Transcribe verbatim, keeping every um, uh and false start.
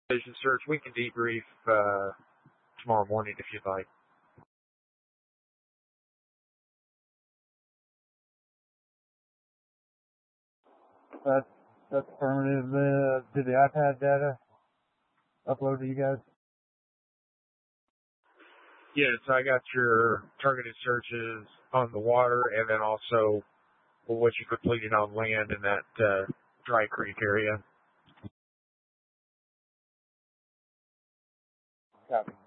Vision search. We can debrief uh, tomorrow morning if you'd like. That's that's affirmative. Uh, did the iPad data upload to you guys? Yeah, so I got your targeted searches on the water, and then also what you completed on land in that uh, Dry Creek area. Copy.